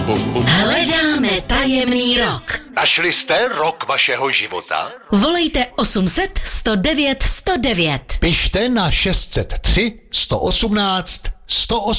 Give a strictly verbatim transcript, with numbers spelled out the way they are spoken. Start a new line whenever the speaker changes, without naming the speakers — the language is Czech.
Hledáme tajemný rok.
Našli jste rok vašeho života?
Volejte osm set, sto devět, sto devět.
Pište na šest set tři, sto osmnáct, sto osmnáct.